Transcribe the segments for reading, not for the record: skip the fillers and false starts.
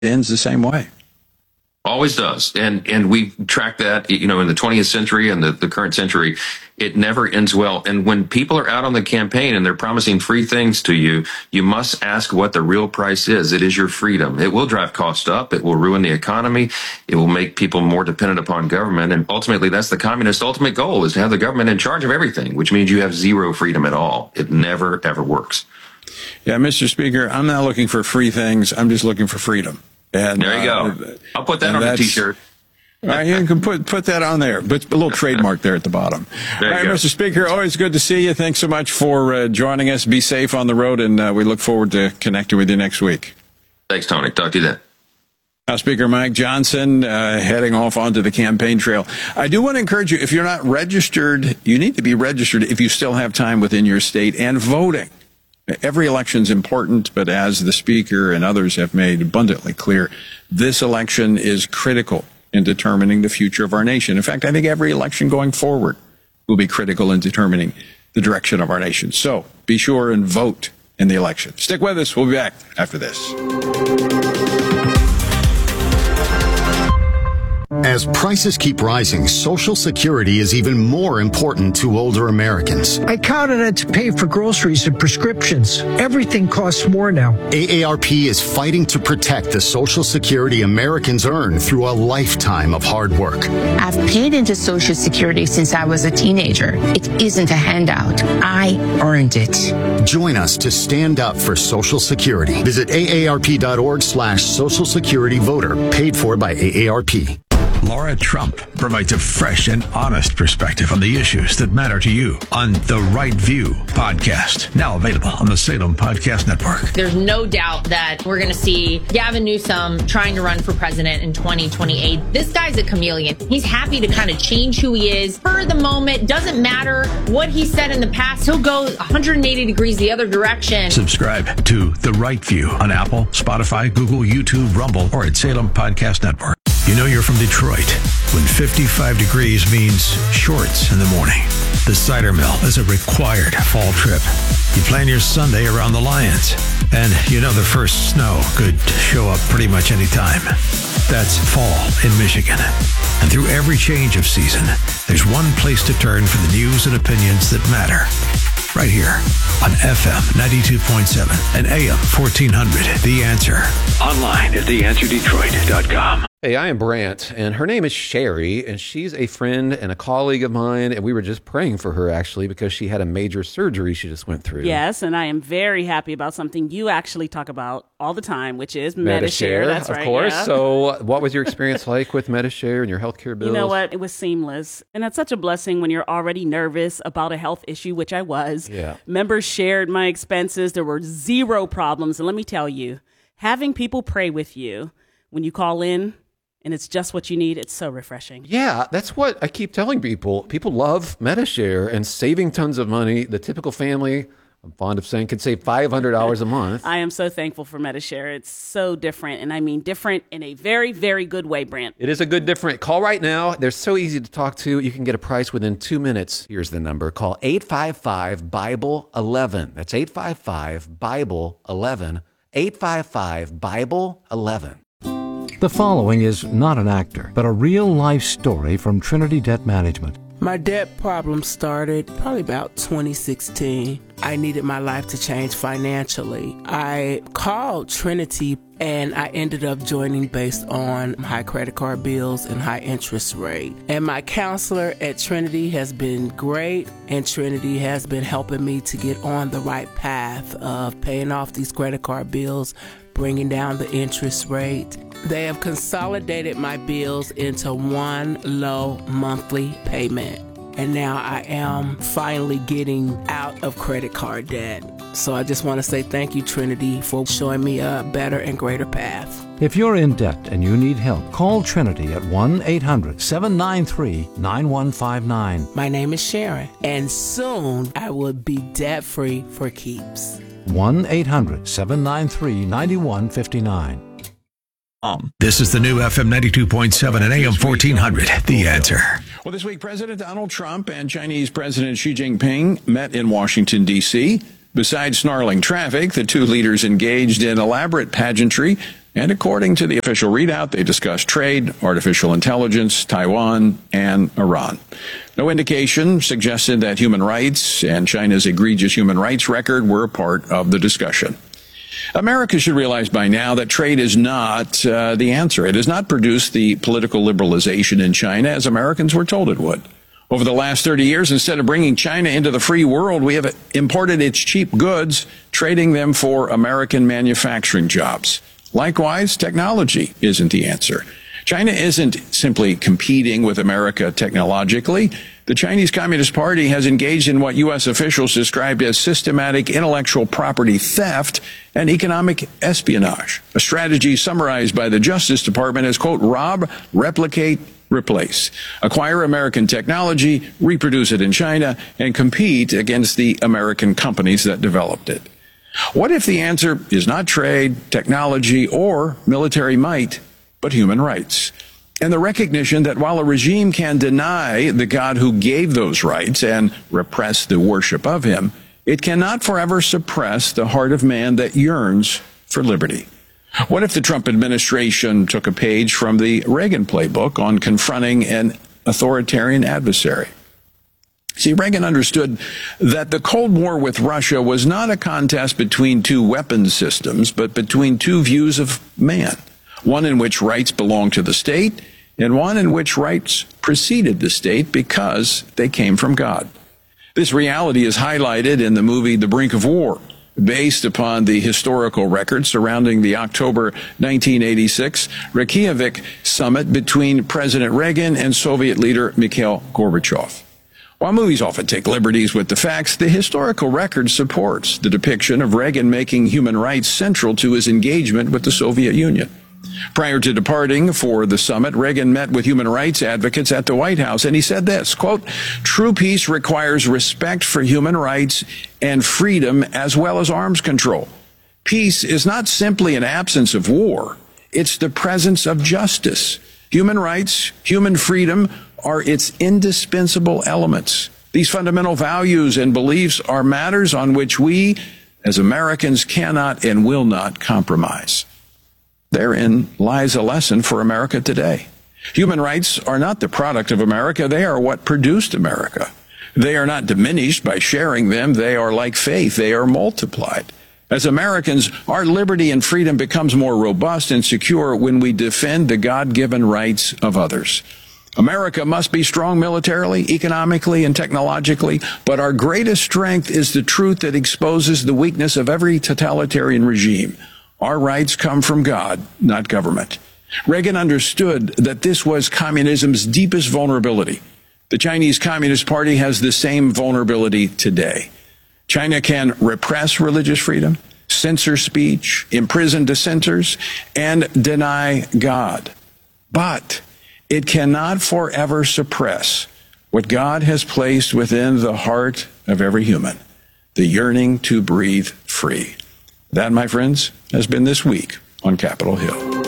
ends the same way. Always does. And we track that, in the 20th century and the current century, it never ends well. And when people are out on the campaign and they're promising free things to you, you must ask what the real price is. It is your freedom. It will drive costs up. It will ruin the economy. It will make people more dependent upon government. And ultimately, that's the communist ultimate goal, is to have the government in charge of everything, which means you have zero freedom at all. It never, ever works. Yeah, Mr. Speaker, I'm not looking for free things. I'm just looking for freedom. And there you go. I'll put that on a T-shirt. You can put that on there, but a little trademark there at the bottom. All right, Mr. Speaker, always good to see you. Thanks so much for joining us. Be safe on the road, and we look forward to connecting with you next week. Thanks, Tony. Talk to you then. House Speaker Mike Johnson heading off onto the campaign trail. I do want to encourage you, if you're not registered, you need to be registered if you still have time within your state, and voting. Every election is important, but as the Speaker and others have made abundantly clear, this election is critical in determining the future of our nation. In fact, I think every election going forward will be critical in determining the direction of our nation. So be sure and vote in the election. Stick with us. We'll be back after this. As prices keep rising, Social Security is even more important to older Americans. I count on it to pay for groceries and prescriptions. Everything costs more now. AARP is fighting to protect the Social Security Americans earn through a lifetime of hard work. I've paid into Social Security since I was a teenager. It isn't a handout. I earned it. Join us to stand up for Social Security. Visit aarp.org/Social Security Voter, paid for by AARP. Laura Trump provides a fresh and honest perspective on the issues that matter to you on The Right View podcast, now available on the Salem Podcast Network. There's no doubt that we're going to see Gavin Newsom trying to run for president in 2028. This guy's a chameleon. He's happy to kind of change who he is for the moment. Doesn't matter what he said in the past. He'll go 180 degrees the other direction. Subscribe to The Right View on Apple, Spotify, Google, YouTube, Rumble, or at Salem Podcast Network. You know you're from Detroit when 55 degrees means shorts in the morning. The Cider Mill is a required fall trip. You plan your Sunday around the Lions, and you know the first snow could show up pretty much any time. That's fall in Michigan. And through every change of season, there's one place to turn for the news and opinions that matter. Right here on FM 92.7 and AM 1400. The Answer. Online at theanswerdetroit.com. Hey, I am Brant, and her name is Sherry, and she's a friend and a colleague of mine, and we were just praying for her, actually, because she had a major surgery she just went through. Yes, and I am very happy about something you actually talk about all the time, which is Medi-Share. That's right, of course. Yeah. So what was your experience like with Medi-Share and your healthcare bills? You know what? It was seamless, and that's such a blessing when you're already nervous about a health issue, which I was. Yeah. Members shared my expenses. There were zero problems, and let me tell you, having people pray with you when you call in, and it's just what you need. It's so refreshing. Yeah, that's what I keep telling people. People love Medi-Share and saving tons of money. The typical family, I'm fond of saying, could save $500 a month. I am so thankful for Medi-Share. It's so different, and I mean different in a very, very good way, Brant. It is a good different. Call right now. They're so easy to talk to. You can get a price within 2 minutes. Here's the number. Call 855-BIBLE-11. That's 855-BIBLE-11. 855-BIBLE-11. The following is not an actor, but a real-life story from Trinity Debt Management. My debt problem started probably about 2016. I needed my life to change financially. I called Trinity and I ended up joining based on high credit card bills and high interest rate. And my counselor at Trinity has been great, and Trinity has been helping me to get on the right path of paying off these credit card bills, bringing down the interest rate. They have consolidated my bills into one low monthly payment. And now I am finally getting out of credit card debt. So I just want to say thank you, Trinity, for showing me a better and greater path. If you're in debt and you need help, call Trinity at 1-800-793-9159. My name is Sharon, and soon I will be debt-free for keeps. 1-800-793-9159. This is the new FM 92.7 and AM 1400, The Answer. Well, this week, President Donald Trump and Chinese President Xi Jinping met in Washington, D.C. Besides snarling traffic, the two leaders engaged in elaborate pageantry And according to the official readout, they discussed trade, artificial intelligence, Taiwan, and Iran. No indication suggested that human rights and China's egregious human rights record were a part of the discussion. America should realize by now that trade is not the answer. It has not produced the political liberalization in China as Americans were told it would. Over the last 30 years, instead of bringing China into the free world, we have imported its cheap goods, trading them for American manufacturing jobs. Likewise, technology isn't the answer. China isn't simply competing with America technologically. The Chinese Communist Party has engaged in what U.S. officials described as systematic intellectual property theft and economic espionage, a strategy summarized by the Justice Department as, quote, rob, replicate, replace, acquire American technology, reproduce it in China, and compete against the American companies that developed it. What if the answer is not trade, technology, or military might, but human rights? And the recognition that while a regime can deny the God who gave those rights and repress the worship of him, it cannot forever suppress the heart of man that yearns for liberty. What if the Trump administration took a page from the Reagan playbook on confronting an authoritarian adversary? See, Reagan understood that the Cold War with Russia was not a contest between two weapons systems, but between two views of man, one in which rights belong to the state and one in which rights preceded the state because they came from God. This reality is highlighted in the movie The Brink of War, based upon the historical record surrounding the October 1986 Reykjavik summit between President Reagan and Soviet leader Mikhail Gorbachev. While movies often take liberties with the facts, the historical record supports the depiction of Reagan making human rights central to his engagement with the Soviet Union. Prior to departing for the summit, Reagan met with human rights advocates at the White House, and he said this, quote, true peace requires respect for human rights and freedom as well as arms control. Peace is not simply an absence of war. It's the presence of justice. Human rights, human freedom are its indispensable elements. These fundamental values and beliefs are matters on which we, as Americans, cannot and will not compromise. Therein lies a lesson for America today. Human rights are not the product of America. They are what produced America. They are not diminished by sharing them. They are like faith. They are multiplied. As Americans, our liberty and freedom becomes more robust and secure when we defend the God-given rights of others. America must be strong militarily, economically, and technologically, but our greatest strength is the truth that exposes the weakness of every totalitarian regime. Our rights come from God, not government. Reagan understood that this was communism's deepest vulnerability. The Chinese Communist Party has the same vulnerability today. China can repress religious freedom, censor speech, imprison dissenters, and deny God. But it cannot forever suppress what God has placed within the heart of every human, the yearning to breathe free. That, my friends, has been this week on Capitol Hill.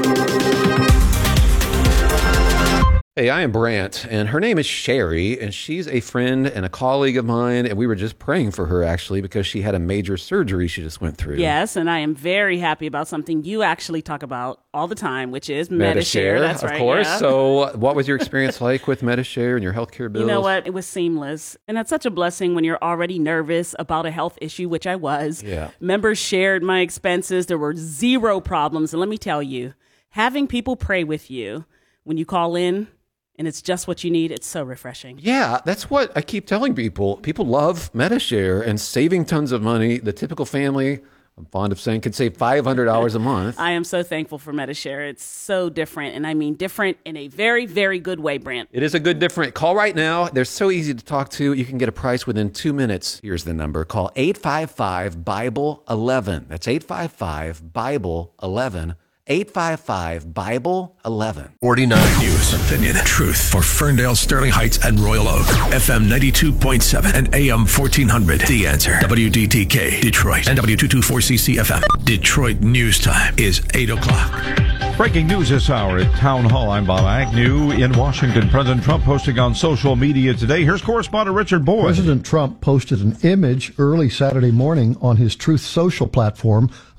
Hey, I am Brant, and her name is Sherry, and she's a friend and a colleague of mine, and we were just praying for her, actually, because she had a major surgery she just went through. Yes, and I am very happy about something you actually talk about all the time, which is Medi-Share. That's right, of course. Yeah. So what was your experience like with Medi-Share and your healthcare bills? You know what? It was seamless, and that's such a blessing when you're already nervous about a health issue, which I was. Yeah. Members shared my expenses. There were zero problems, and let me tell you, having people pray with you when you call in, and it's just what you need. It's so refreshing. Yeah, that's what I keep telling people. People love Medi-Share and saving tons of money. The typical family, I'm fond of saying, could save $500 a month. I am so thankful for Medi-Share. It's so different, and I mean different in a very, very good way, Brant. It is a good different. Call right now. They're so easy to talk to. You can get a price within 2 minutes. Here's the number. Call 855-BIBLE-11. That's 855-BIBLE-11. 855-BIBLE-11. 49 News. Opinion. Truth for Ferndale, Sterling Heights, and Royal Oak. FM 92.7 and AM 1400. The Answer. WDTK, Detroit. And W224CC FM. Detroit News Time is 8 o'clock. Breaking news this hour at Town Hall. I'm Bob Agnew in Washington. President Trump posting on social media today. Here's correspondent Richard Boyd. President Trump posted an image early Saturday morning on his Truth Social platform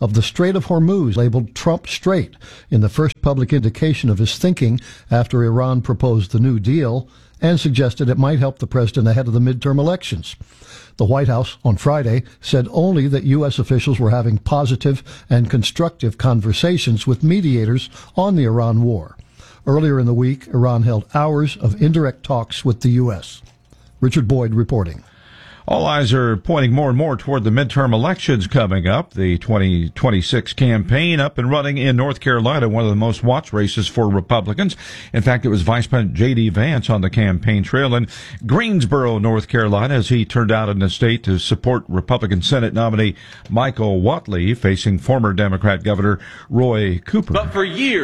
of the Strait of Hormuz, labeled Trump Strait, in the first public indication of his thinking after Iran proposed the New Deal and suggested it might help the president ahead of the midterm elections. The White House on Friday said only that U.S. officials were having positive and constructive conversations with mediators on the Iran war. Earlier in the week, Iran held hours of indirect talks with the U.S. Richard Boyd reporting. All eyes are pointing more and more toward the midterm elections coming up. The 2026 campaign up and running in North Carolina, one of the most watched races for Republicans. In fact, it was Vice President J.D. Vance on the campaign trail in Greensboro, North Carolina, as he turned out in the state to support Republican Senate nominee Michael Whatley, facing former Democrat Governor Roy Cooper. But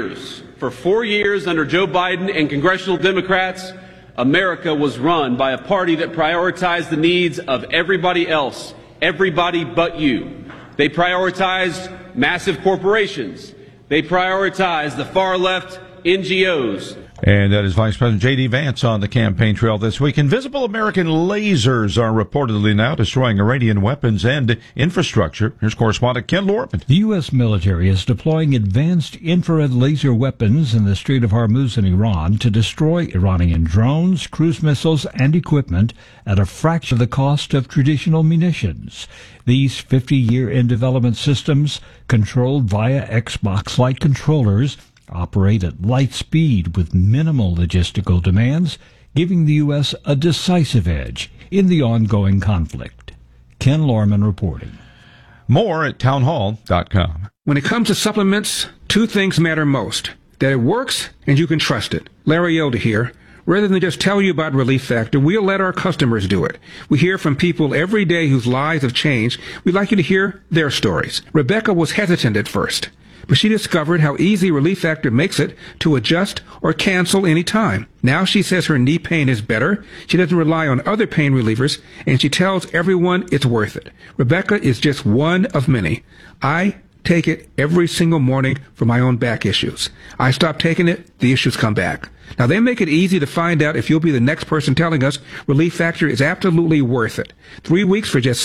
for 4 years under Joe Biden and congressional Democrats, America was run by a party that prioritized the needs of everybody else, everybody but you. They prioritized massive corporations. They prioritized the far left NGOs. And that is Vice President J.D. Vance on the campaign trail this week. Invisible American lasers are reportedly now destroying Iranian weapons and infrastructure. Here's correspondent Ken Lorman. The U.S. military is deploying advanced infrared laser weapons in the Strait of Hormuz in Iran to destroy Iranian drones, cruise missiles, and equipment at a fraction of the cost of traditional munitions. These 50-year-in-development systems, controlled via Xbox-like controllers, operate at light speed with minimal logistical demands, giving the U.S. a decisive edge in the ongoing conflict. Ken Lorman reporting. More at townhall.com. When it comes to supplements, two things matter most: that it works and you can trust it. Larry Elder here. Rather than just tell you about Relief Factor, we'll let our customers do it. We hear from people every day whose lives have changed. We'd like you to hear their stories. Rebecca was hesitant at first, but she discovered how easy Relief Factor makes it to adjust or cancel any time. Now she says her knee pain is better, she doesn't rely on other pain relievers, and she tells everyone it's worth it. Rebecca is just one of many. I take it every single morning for my own back issues. I stop taking it, the issues come back. Now, they make it easy to find out if you'll be the next person telling us Relief Factor is absolutely worth it. 3 weeks for just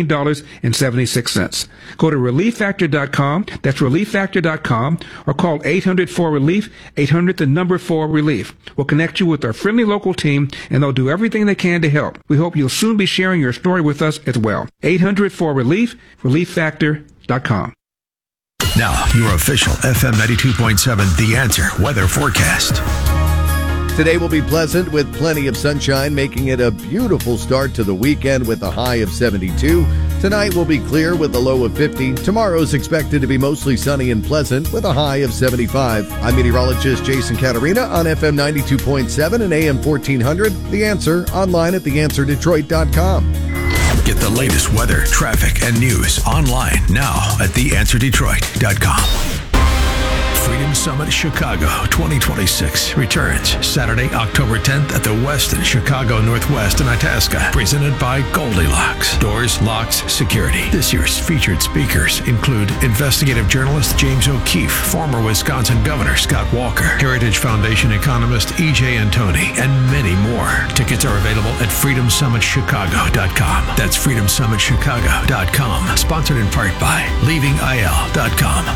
$17.76. Go to ReliefFactor.com, that's ReliefFactor.com, or call 800-4RELIEF, 800-4RELIEF. We'll connect you with our friendly local team, and they'll do everything they can to help. We hope you'll soon be sharing your story with us as well. 800-4RELIEF, ReliefFactor.com. Now, your official FM 92.7 The Answer weather forecast. Today will be pleasant with plenty of sunshine, making it a beautiful start to the weekend with a high of 72. Tonight will be clear with a low of 50. Tomorrow is expected to be mostly sunny and pleasant with a high of 75. I'm meteorologist Jason Catarina on FM 92.7 and AM 1400. The Answer, online at theanswerdetroit.com. Get the latest weather, traffic, and news online now at theanswerdetroit.com. Freedom Summit Chicago 2026 returns Saturday, October 10th at the Westin Chicago Northwest in Itasca, presented by Goldilocks Doors, Locks, Security. This year's featured speakers include investigative journalist James O'Keefe, former Wisconsin Governor Scott Walker, Heritage Foundation economist E.J. Antoni, and many more. Tickets are available at freedomsummitchicago.com. That's freedomsummitchicago.com. Sponsored in part by leavingil.com.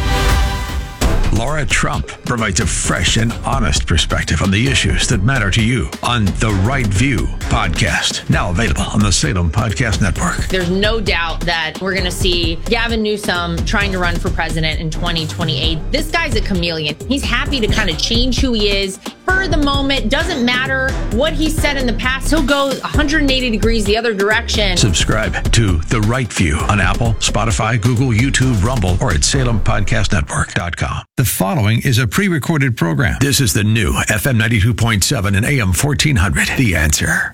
Laura Trump provides a fresh and honest perspective on the issues that matter to you on The Right View podcast, now available on the Salem Podcast Network. There's no doubt that we're going to see Gavin Newsom trying to run for president in 2028. This guy's a chameleon. He's happy to kind of change who he is for the moment. Doesn't matter what he said in the past. He'll go 180 degrees the other direction. Subscribe to The Right View on Apple, Spotify, Google, YouTube, Rumble, or at SalemPodcastNetwork.com. The following is a pre-recorded program. This is the new FM 92.7 and AM 1400. The Answer.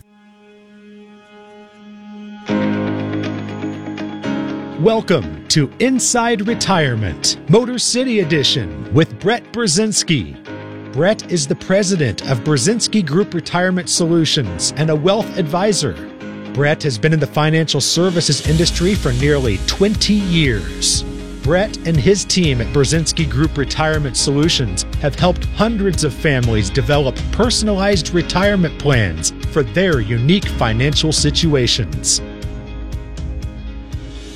Welcome to Inside Retirement, Motor City Edition with Brett Brzezinski. Brett is the president of Brzezinski Group Retirement Solutions and a wealth advisor. Brett has been in the financial services industry for nearly 20 years. Brett and his team at Brzezinski Group Retirement Solutions have helped hundreds of families develop personalized retirement plans for their unique financial situations.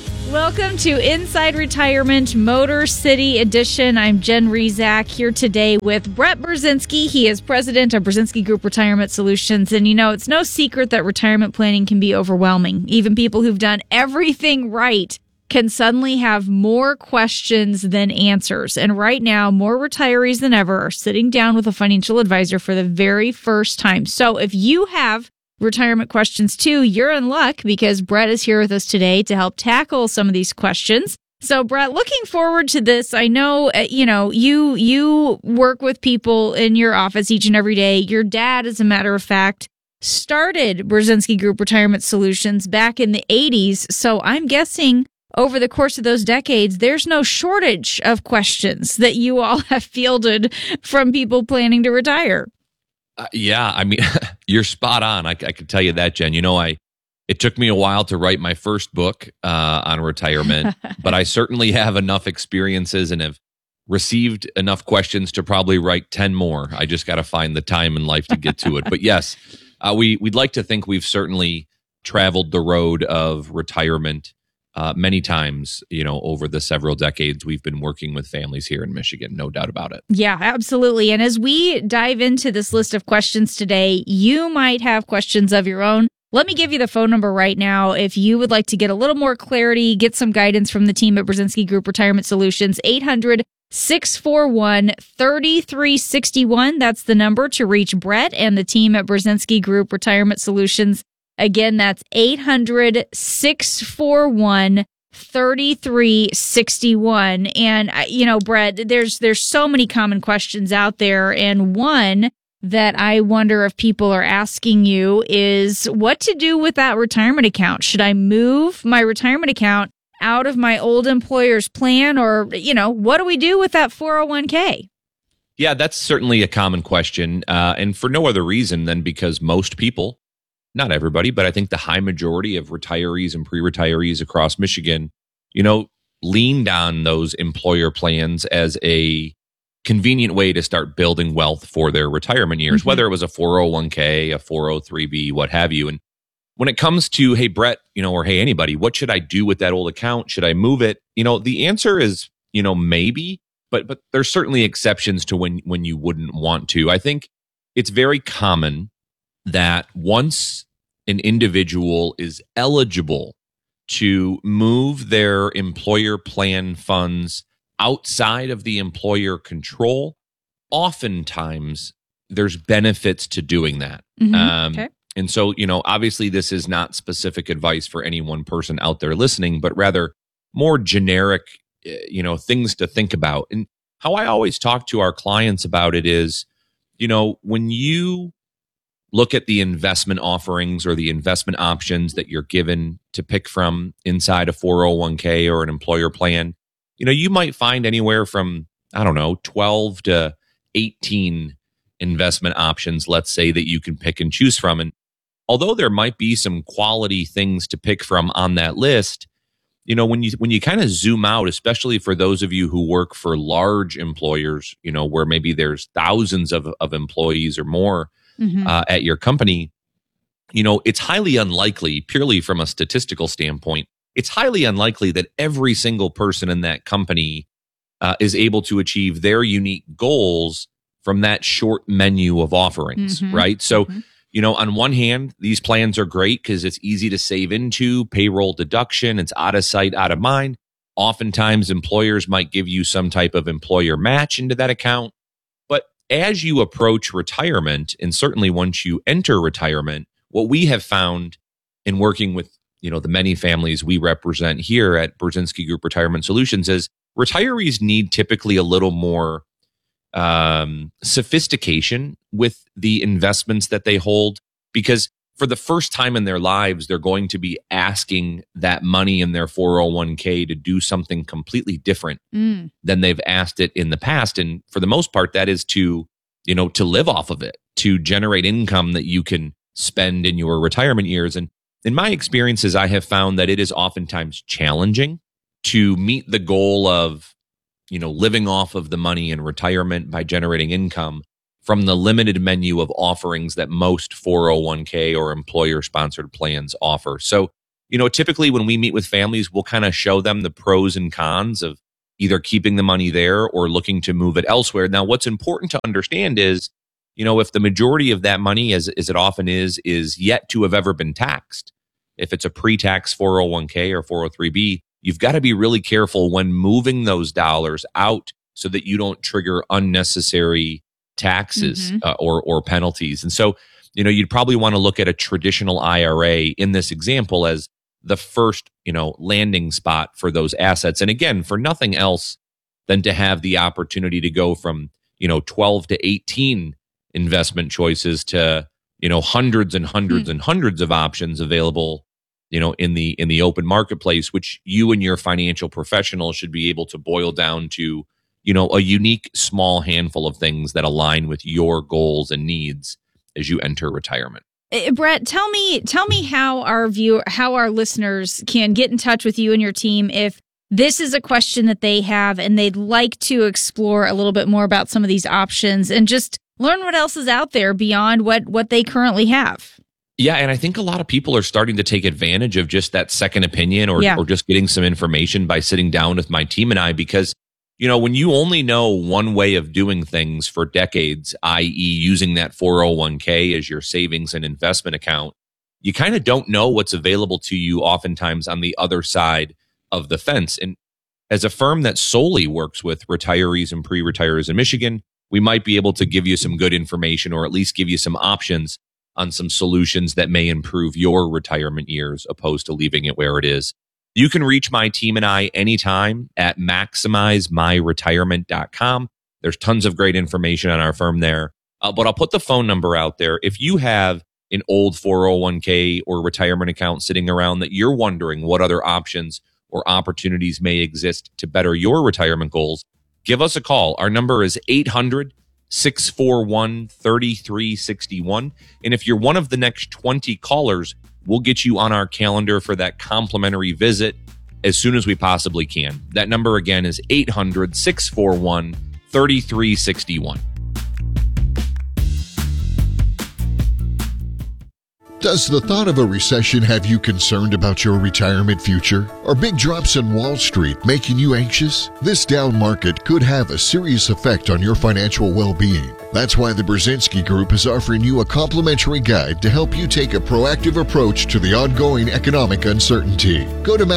welcome to Inside Retirement Motor City Edition. I'm Jen Rezac here today with Brett Brzezinski. He is president of Brzezinski Group Retirement Solutions. And it's no secret that retirement planning can be overwhelming. Even people who've done everything right can suddenly have more questions than answers. And right now, more retirees than ever are sitting down with a financial advisor for the very first time. So if you have retirement questions too, you're in luck because Brett is here with us today to help tackle some of these questions. So Brett, looking forward to this. I know, you work with people in your office each and every day. Your dad, as a matter of fact, started Brzezinski Group Retirement Solutions back in the 80s. So I'm guessing over the course of those decades, there's no shortage of questions that you all have fielded from people planning to retire. Yeah, I mean, you're spot on. I could tell you that, Jen. It took me a while to write my first book on retirement, but I certainly have enough experiences and have received enough questions to probably write 10 more. I just got to find the time in life to get to it. But yes, we'd like to think we've certainly traveled the road of retirement many times, over the several decades we've been working with families here in Michigan, no doubt about it. Yeah, absolutely. And as we dive into this list of questions today, you might have questions of your own. Let me give you the phone number right now. If you would like to get a little more clarity, get some guidance from the team at Brzezinski Group Retirement Solutions, 800-641-3361. That's the number to reach Brett and the team at Brzezinski Group Retirement Solutions. Again, that's 800-641-3361. And, Brett, there's so many common questions out there. And one that I wonder if people are asking you is what to do with that retirement account. Should I move my retirement account out of my old employer's plan? Or, what do we do with that 401k? Yeah, that's certainly a common question. And for no other reason than because most people, not everybody, but I think the high majority of retirees and pre-retirees across Michigan, leaned on those employer plans as a convenient way to start building wealth for their retirement years, whether it was a 401k, a 403b, what have you. And when it comes to, hey, Brett, or hey, anybody, what should I do with that old account? Should I move it? The answer is, maybe, but there's certainly exceptions to when you wouldn't want to. I think it's very common that once an individual is eligible to move their employer plan funds outside of the employer control, oftentimes there's benefits to doing that. Okay. And so, obviously this is not specific advice for any one person out there listening, but rather more generic, things to think about. And how I always talk to our clients about it is, when you look at the investment offerings or the investment options that you're given to pick from inside a 401k or an employer plan, you might find anywhere from, 12 to 18 investment options, let's say, that you can pick and choose from. And although there might be some quality things to pick from on that list, when you kind of zoom out, especially for those of you who work for large employers, where maybe there's thousands of employees or more, at your company, it's highly unlikely, purely from a statistical standpoint, it's highly unlikely that every single person in that company is able to achieve their unique goals from that short menu of offerings, right? So, on one hand, these plans are great because it's easy to save into, payroll deduction, it's out of sight, out of mind. Oftentimes, employers might give you some type of employer match into that account. As you approach retirement, and certainly once you enter retirement, what we have found in working with, the many families we represent here at Brzezinski Group Retirement Solutions is retirees need typically a little more sophistication with the investments that they hold, because for the first time in their lives, they're going to be asking that money in their 401k to do something completely different than they've asked it in the past. And for the most part, that is to live off of it, to generate income that you can spend in your retirement years. And in my experiences, I have found that it is oftentimes challenging to meet the goal of, living off of the money in retirement by generating income from the limited menu of offerings that most 401k or employer-sponsored plans offer. So typically when we meet with families, we'll kind of show them the pros and cons of either keeping the money there or looking to move it elsewhere. Now, what's important to understand is, if the majority of that money, as it often is yet to have ever been taxed, if it's a pre-tax 401k or 403b, you've got to be really careful when moving those dollars out so that you don't trigger unnecessary taxes or penalties. And so, you'd probably want to look at a traditional IRA in this example as the first, landing spot for those assets. And again, for nothing else than to have the opportunity to go from, 12 to 18 investment choices to, hundreds and hundreds and hundreds of options available, in the open marketplace, which you and your financial professional should be able to boil down to, a unique small handful of things that align with your goals and needs as you enter retirement. Brett, tell me how our listeners can get in touch with you and your team if this is a question that they have and they'd like to explore a little bit more about some of these options and just learn what else is out there beyond what they currently have. Yeah, and I think a lot of people are starting to take advantage of just that second opinion or just getting some information by sitting down with my team and I, because when you only know one way of doing things for decades, i.e. using that 401k as your savings and investment account, you kind of don't know what's available to you oftentimes on the other side of the fence. And as a firm that solely works with retirees and pre-retirees in Michigan, we might be able to give you some good information or at least give you some options on some solutions that may improve your retirement years opposed to leaving it where it is. You can reach my team and I anytime at MaximizeMyRetirement.com. There's tons of great information on our firm there. But I'll put the phone number out there. If you have an old 401k or retirement account sitting around that you're wondering what other options or opportunities may exist to better your retirement goals, give us a call. Our number is 800-641-3361. And if you're one of the next 20 callers, we'll get you on our calendar for that complimentary visit as soon as we possibly can. That number again is 800-641-3361. Does the thought of a recession have you concerned about your retirement future? Are big drops in Wall Street making you anxious? This down market could have a serious effect on your financial well-being. That's why the Brzezinski Group is offering you a complimentary guide to help you take a proactive approach to the ongoing economic uncertainty. Go to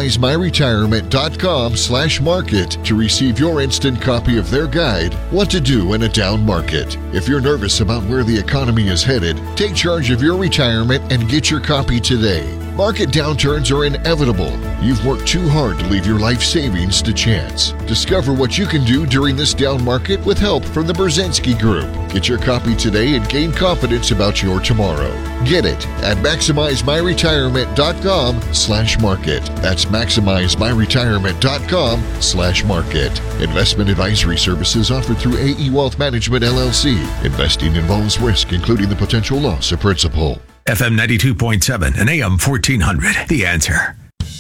MaximizeMyRetirement.com/market to receive your instant copy of their guide, What to Do in a Down Market. If you're nervous about where the economy is headed, take charge of your retirement and get your copy today. Market downturns are inevitable. You've worked too hard to leave your life savings to chance. Discover what you can do during this down market with help from the Brzezinski Group. Get your copy today and gain confidence about your tomorrow. Get it at MaximizeMyRetirement.com/market. That's MaximizeMyRetirement.com/market. Investment advisory services offered through AE Wealth Management, LLC. Investing involves risk, including the potential loss of principal. FM 92.7 and AM 1400. The Answer.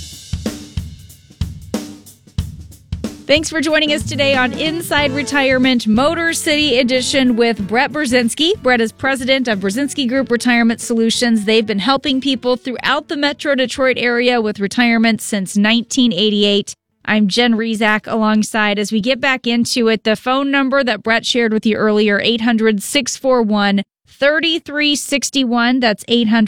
Thanks for joining us today on Inside Retirement Motor City Edition with Brett Brzezinski. Brett is president of Brzezinski Group Retirement Solutions. They've been helping people throughout the Metro Detroit area with retirement since 1988. I'm Jen Rezac alongside as we get back into it. The phone number that Brett shared with you earlier, 800-641-3361. That's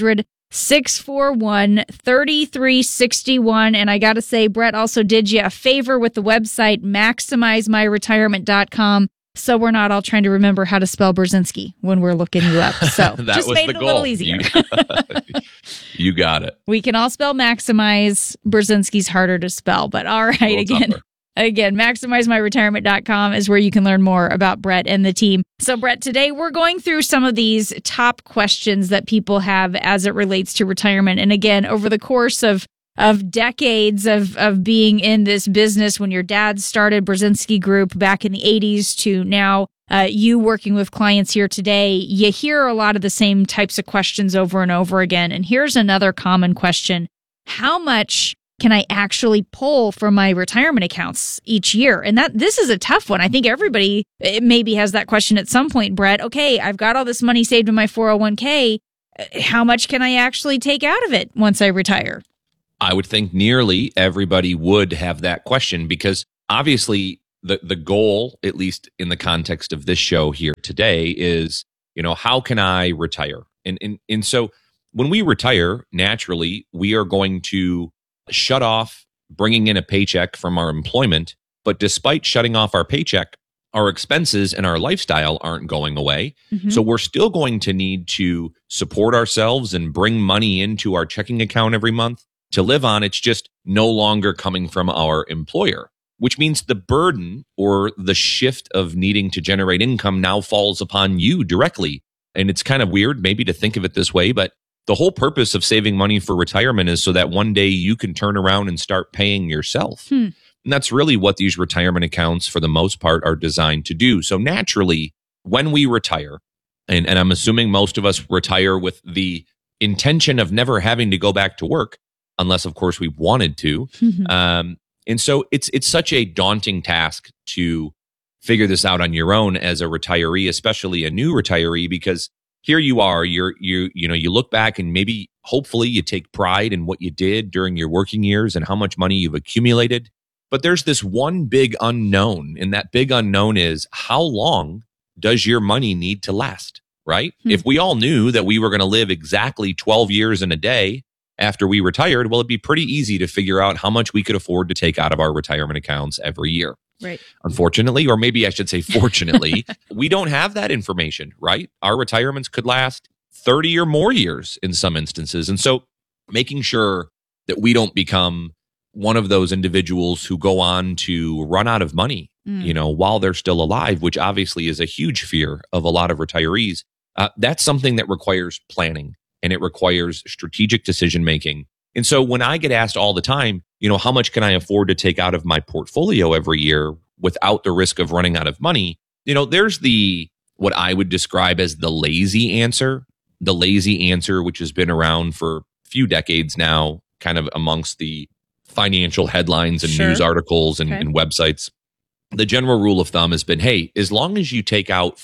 800-641-3361. And I got to say, Brett also did you a favor with the website, MaximizeMyRetirement.com. So we're not all trying to remember how to spell Brzezinski when we're looking you up. So that just was made the it goal. a little easier. You got it. We can all spell Maximize. Brzezinski's harder to spell, but all right. Again, MaximizeMyRetirement.com is where you can learn more about Brett and the team. So, Brett, today we're going through some of these top questions that people have as it relates to retirement. And again, over the course of decades of being in this business, when your dad started Brzezinski Group back in the 80s to now you working with clients here today, you hear a lot of the same types of questions over and over again. And here's another common question. How much can I actually pull from my retirement accounts each year? And this is a tough one. I think everybody maybe has that question at some point, Brett. Okay, I've got all this money saved in my 401k. How much can I actually take out of it once I retire? I would think nearly everybody would have that question, because obviously the goal, at least in the context of this show here today, is, how can I retire? And so when we retire, naturally, we are going to shut off bringing in a paycheck from our employment. But despite shutting off our paycheck, our expenses and our lifestyle aren't going away. Mm-hmm. So we're still going to need to support ourselves and bring money into our checking account every month to live on. It's just no longer coming from our employer, which means the burden or the shift of needing to generate income now falls upon you directly. And it's kind of weird maybe to think of it this way, but the whole purpose of saving money for retirement is so that one day you can turn around and start paying yourself. And that's really what these retirement accounts, for the most part, are designed to do. So naturally, when we retire, and I'm assuming most of us retire with the intention of never having to go back to work, unless, of course, we wanted to. And so it's such a daunting task to figure this out on your own as a retiree, especially a new retiree, because here you are, you look back and maybe, hopefully, you take pride in what you did during your working years and how much money you've accumulated. But there's this one big unknown, and that big unknown is, how long does your money need to last, right? If we all knew that we were going to live exactly 12 years in a day after we retired, well, it'd be pretty easy to figure out how much we could afford to take out of our retirement accounts every year. Right. Unfortunately, or maybe I should say fortunately, we don't have that information, right? Our retirements could last 30 or more years in some instances. And so making sure that we don't become one of those individuals who go on to run out of money, while they're still alive, which obviously is a huge fear of a lot of retirees. That's something that requires planning, and it requires strategic decision making. And so when I get asked all the time, how much can I afford to take out of my portfolio every year without the risk of running out of money? There's what I would describe as the lazy answer, which has been around for a few decades now, kind of amongst the financial headlines and news articles and websites. The general rule of thumb has been, hey, as long as you take out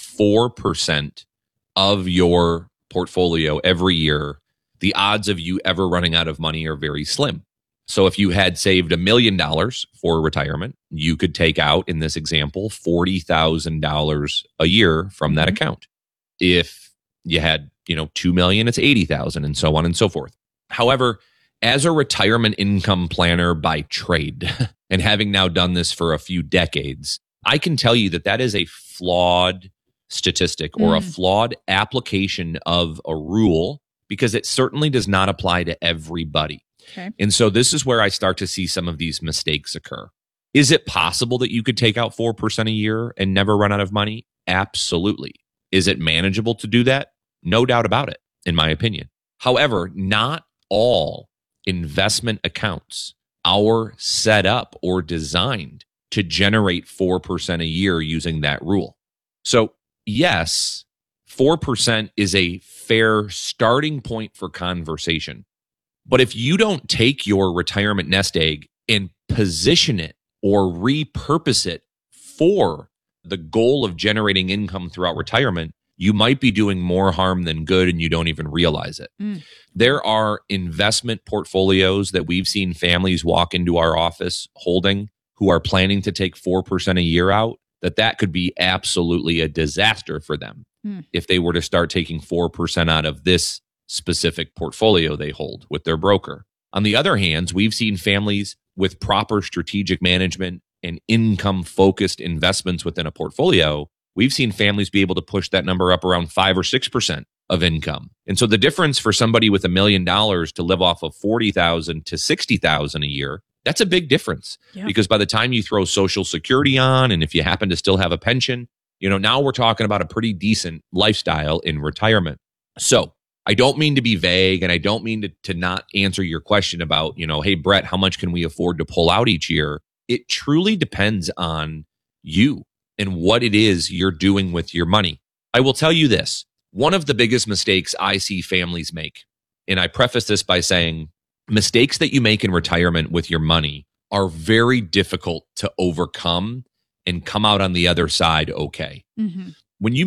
4% of your portfolio every year, the odds of you ever running out of money are very slim. So if you had saved $1 million for retirement, you could take out, in this example, $40,000 a year from that account. If you had, $2 million, it's $80,000, and so on and so forth. However, as a retirement income planner by trade, and having now done this for a few decades, I can tell you that is a flawed statistic or a flawed application of a rule, because it certainly does not apply to everybody. Okay. And so this is where I start to see some of these mistakes occur. Is it possible that you could take out 4% a year and never run out of money? Absolutely. Is it manageable to do that? No doubt about it, in my opinion. However, not all investment accounts are set up or designed to generate 4% a year using that rule. So yes, 4% is a fair starting point for conversation. But if you don't take your retirement nest egg and position it or repurpose it for the goal of generating income throughout retirement, you might be doing more harm than good, and you don't even realize it. There are investment portfolios that we've seen families walk into our office holding who are planning to take 4% a year out, that could be absolutely a disaster for them if they were to start taking 4% out of this specific portfolio they hold with their broker. On the other hand, we've seen families with proper strategic management and income-focused investments within a portfolio. We've seen families be able to push that number up around 5 or 6% of income. And so the difference for somebody with $1 million to live off of $40,000 to $60,000 a year, that's a big difference. Yeah. Because by the time you throw Social Security on, and if you happen to still have a pension, now we're talking about a pretty decent lifestyle in retirement. So I don't mean to be vague, and I don't mean to not answer your question about, hey, Brett, how much can we afford to pull out each year? It truly depends on you and what it is you're doing with your money. I will tell you this. One of the biggest mistakes I see families make, and I preface this by saying, mistakes that you make in retirement with your money are very difficult to overcome and come out on the other side okay. When you make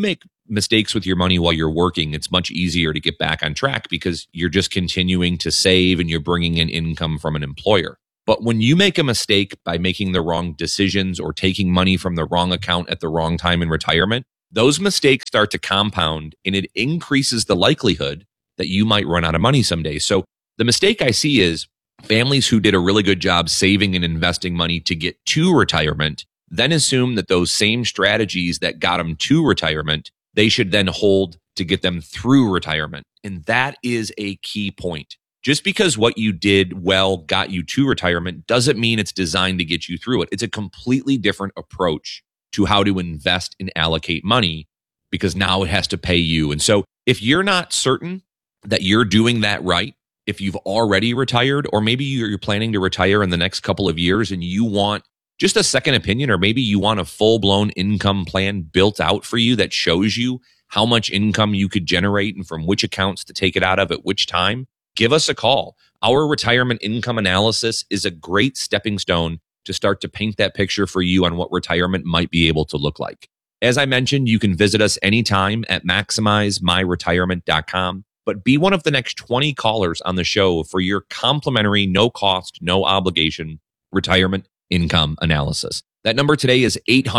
mistakes with your money while you're working, it's much easier to get back on track because you're just continuing to save and you're bringing in income from an employer. But when you make a mistake by making the wrong decisions or taking money from the wrong account at the wrong time in retirement, those mistakes start to compound and it increases the likelihood that you might run out of money someday. So the mistake I see is families who did a really good job saving and investing money to get to retirement then assume that those same strategies that got them to retirement, they should then hold to get them through retirement. And that is a key point. Just because what you did well got you to retirement doesn't mean it's designed to get you through it. It's a completely different approach to how to invest and allocate money because now it has to pay you. And so if you're not certain that you're doing that right, if you've already retired, or maybe you're planning to retire in the next couple of years and you want just a second opinion, or maybe you want a full-blown income plan built out for you that shows you how much income you could generate and from which accounts to take it out of at which time, give us a call. Our retirement income analysis is a great stepping stone to start to paint that picture for you on what retirement might be able to look like. As I mentioned, you can visit us anytime at MaximizeMyRetirement.com, but be one of the next 20 callers on the show for your complimentary, no cost, no obligation retirement income analysis. That number today is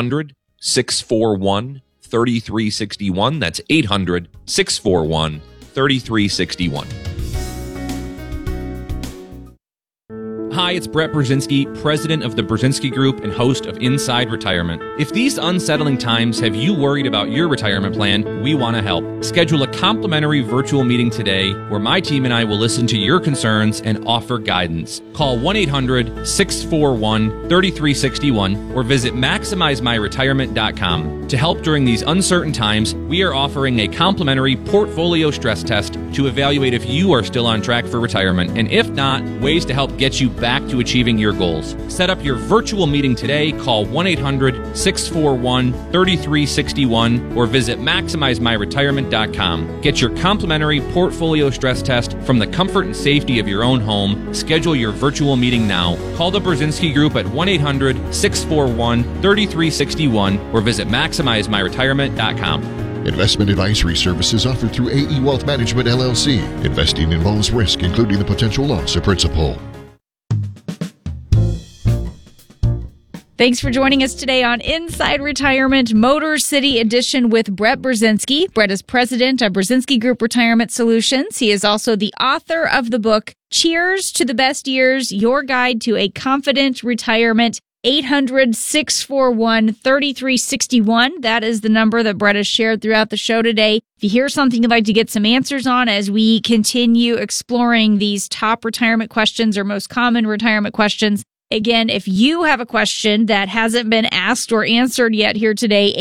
800-641-3361. That's 800-641-3361. Hi, it's Brett Brzezinski, president of the Brzezinski Group and host of Inside Retirement. If these unsettling times have you worried about your retirement plan, we want to help. Schedule a complimentary virtual meeting today where my team and I will listen to your concerns and offer guidance. Call 1-800-641-3361 or visit MaximizeMyRetirement.com. To help during these uncertain times, we are offering a complimentary portfolio stress test to evaluate if you are still on track for retirement, and if not, ways to help get you back to achieving your goals. Set up your virtual meeting today. Call 1-800-641-3361 or visit MaximizeMyRetirement.com. Get your complimentary portfolio stress test from the comfort and safety of your own home. Schedule your virtual meeting now. Call the Brzezinski Group at 1-800-641-3361 or visit MaximizeMyRetirement.com. Investment advisory services offered through AE Wealth Management, LLC. Investing involves risk, including the potential loss of principal. Thanks for joining us today on Inside Retirement Motor City Edition with Brett Brzezinski. Brett is president of Brzezinski Group Retirement Solutions. He is also the author of the book, Cheers to the Best Years, Your Guide to a Confident Retirement. 800-641-3361. That is the number that Brett has shared throughout the show today. If you hear something you'd like to get some answers on as we continue exploring these top retirement questions or most common retirement questions, again, if you have a question that hasn't been asked or answered yet here today,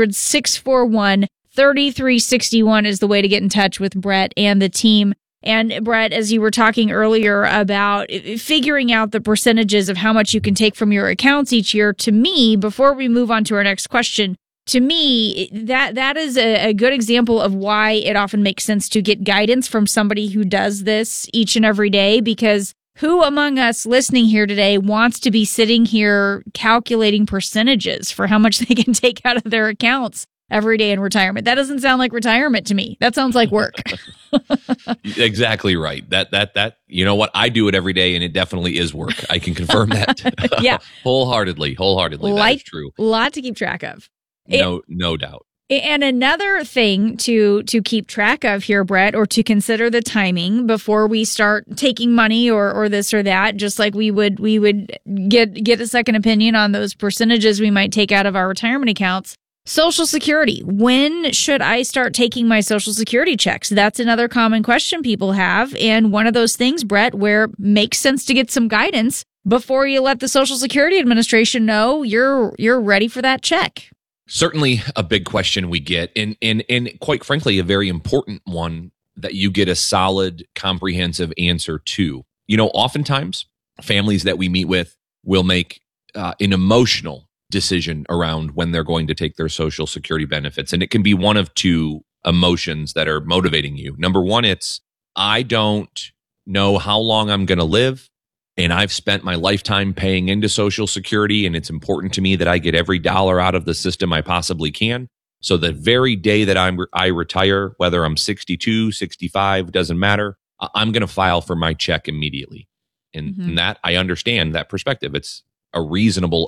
800-641-3361 is the way to get in touch with Brett and the team. And Brett, as you were talking earlier about figuring out the percentages of how much you can take from your accounts each year, to me, before we move on to our next question, to me, that is a good example of why it often makes sense to get guidance from somebody who does this each and every day, because who among us listening here today wants to be sitting here calculating percentages for how much they can take out of their accounts every day in retirement? That doesn't sound like retirement to me. That sounds like work. Exactly right. That you know what? I do it every day, and it definitely is work. I can confirm that. Yeah. Wholeheartedly. That is true. A lot to keep track of. No doubt. And another thing to keep track of here, Brett, or to consider the timing before we start taking money or this or that, just like we would get a second opinion on those percentages we might take out of our retirement accounts. Social Security. When should I start taking my Social Security checks? That's another common question people have. And one of those things, Brett, where it makes sense to get some guidance before you let the Social Security Administration know you're ready for that check. Certainly a big question we get, and quite frankly, a very important one that you get a solid, comprehensive answer to. You know, oftentimes families that we meet with will make an emotional decision around when they're going to take their Social Security benefits. And it can be one of two emotions that are motivating you. Number one, it's, I don't know how long I'm going to live, and I've spent my lifetime paying into Social Security, and it's important to me that I get every dollar out of the system I possibly can. So the very day that I retire, whether I'm 62, 65, doesn't matter, I'm going to file for my check immediately. And that, I understand that perspective. It's a reasonable,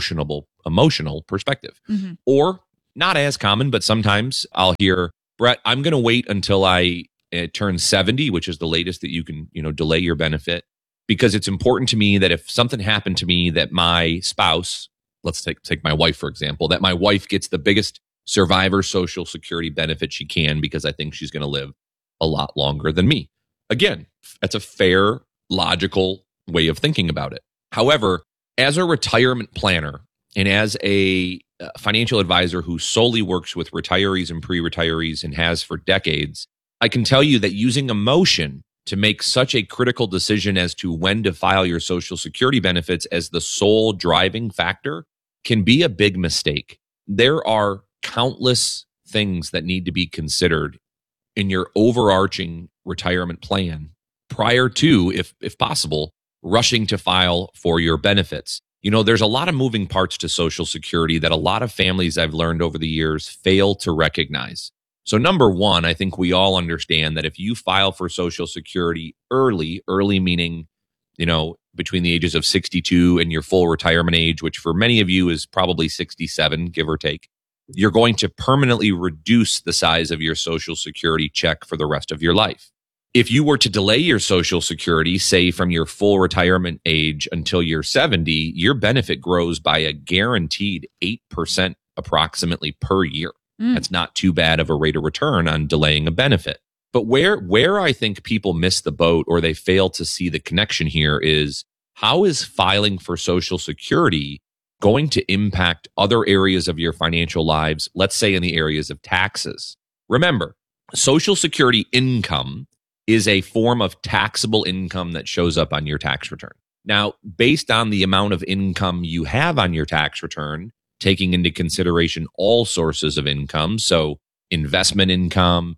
emotional perspective. Or not as common, but sometimes I'll hear, Brett, I'm going to wait until I turn 70, which is the latest that you can, delay your benefit, because it's important to me that if something happened to me, that my spouse, let's take my wife, for example, that my wife gets the biggest survivor Social Security benefit she can, because I think she's going to live a lot longer than me. Again, that's a fair, logical way of thinking about it. However, as a retirement planner and as a financial advisor who solely works with retirees and pre-retirees and has for decades, I can tell you that using emotion to make such a critical decision as to when to file your Social Security benefits as the sole driving factor can be a big mistake. There are countless things that need to be considered in your overarching retirement plan prior to, if possible, rushing to file for your benefits. There's a lot of moving parts to Social Security that a lot of families I've learned over the years fail to recognize. So number one, I think we all understand that if you file for Social Security early meaning, between the ages of 62 and your full retirement age, which for many of you is probably 67, give or take, you're going to permanently reduce the size of your Social Security check for the rest of your life. If you were to delay your Social Security, say from your full retirement age until you're 70, your benefit grows by a guaranteed 8% approximately per year. That's not too bad of a rate of return on delaying a benefit. But where I think people miss the boat or they fail to see the connection here is, how is filing for Social Security going to impact other areas of your financial lives, let's say in the areas of taxes? Remember, Social Security income is a form of taxable income that shows up on your tax return. Now, based on the amount of income you have on your tax return, taking into consideration all sources of income, so investment income,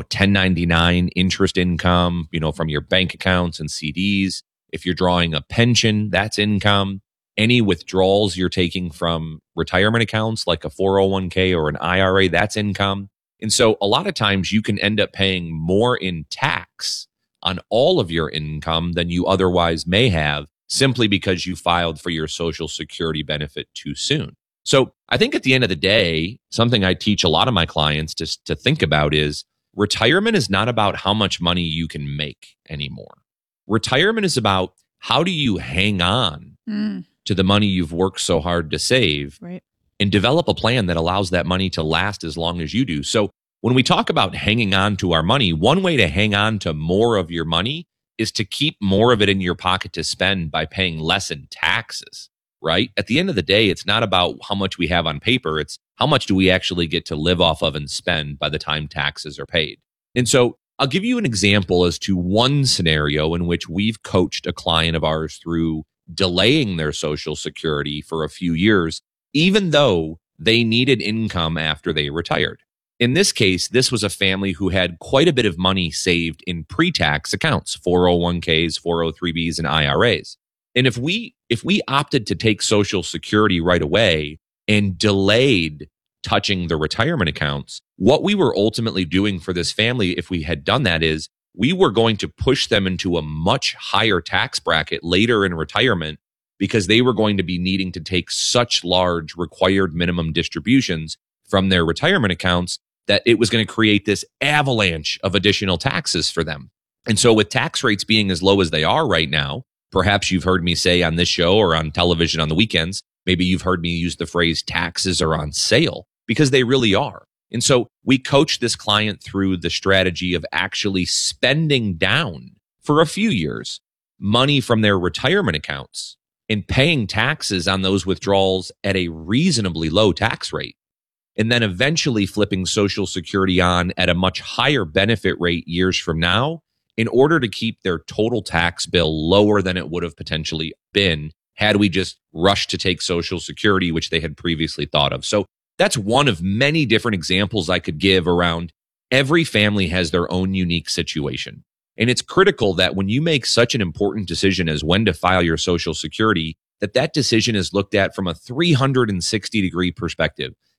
1099 interest income, from your bank accounts and CDs. If you're drawing a pension, that's income. Any withdrawals you're taking from retirement accounts like a 401k or an IRA, that's income. And so a lot of times you can end up paying more in tax on all of your income than you otherwise may have, simply because you filed for your Social Security benefit too soon. So I think at the end of the day, something I teach a lot of my clients to think about is, retirement is not about how much money you can make anymore. Retirement is about, how do you hang on to the money you've worked so hard to save, and develop a plan that allows that money to last as long as you do. So when we talk about hanging on to our money, one way to hang on to more of your money is to keep more of it in your pocket to spend by paying less in taxes, right? At the end of the day, it's not about how much we have on paper. It's how much do we actually get to live off of and spend by the time taxes are paid. And so I'll give you an example as to one scenario in which we've coached a client of ours through delaying their Social Security for a few years, even though they needed income after they retired. In this case, this was a family who had quite a bit of money saved in pre-tax accounts, 401ks, 403bs, and IRAs. And if we opted to take Social Security right away and delayed touching the retirement accounts, what we were ultimately doing for this family, if we had done that, is we were going to push them into a much higher tax bracket later in retirement, because they were going to be needing to take such large required minimum distributions from their retirement accounts that it was going to create this avalanche of additional taxes for them. And so with tax rates being as low as they are right now, perhaps you've heard me say on this show or on television on the weekends, maybe you've heard me use the phrase taxes are on sale, because they really are. And so we coached this client through the strategy of actually spending down for a few years money from their retirement accounts and paying taxes on those withdrawals at a reasonably low tax rate, and then eventually flipping Social Security on at a much higher benefit rate years from now in order to keep their total tax bill lower than it would have potentially been had we just rushed to take Social Security, which they had previously thought of. So that's one of many different examples I could give around every family has their own unique situation. And it's critical that when you make such an important decision as when to file your Social Security, that decision is looked at from a 360-degree perspective.